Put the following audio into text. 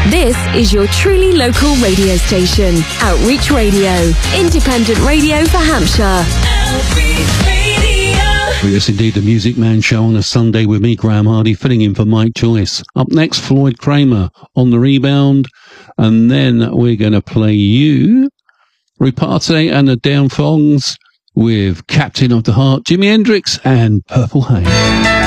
This is your truly local radio station, Outreach Radio, independent radio for Hampshire. Outreach Radio. Well, yes, indeed, the Music Man Show on a Sunday with me, Graham Hardy, filling in for Mike Joyce. Up next, Floyd Kramer on the rebound, and then we're going to play you, Repartee and the Downfongs with Captain of the Heart, Jimi Hendrix and Purple Haze.